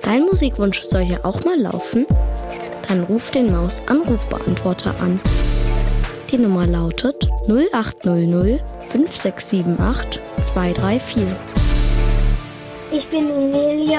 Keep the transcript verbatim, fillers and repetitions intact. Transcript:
Dein Musikwunsch soll ja auch mal laufen? Dann ruf den Maus-Anrufbeantworter an. Die Nummer lautet null acht null null fünf sechs sieben acht zwei drei vier. Ich bin Emilia